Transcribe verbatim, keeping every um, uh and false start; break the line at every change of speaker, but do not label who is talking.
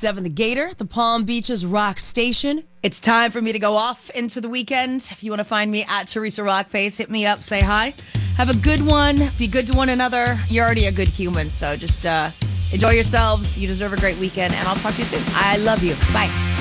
seven The Gator, the Palm Beaches Rock Station. It's time for me to go off into the weekend. If you want to find me at Teresa Rockface, hit me up, say hi. Have a good one. Be good to one another. You're already a good human, so just uh, enjoy yourselves. You deserve a great weekend, and I'll talk to you soon. I love you. Bye.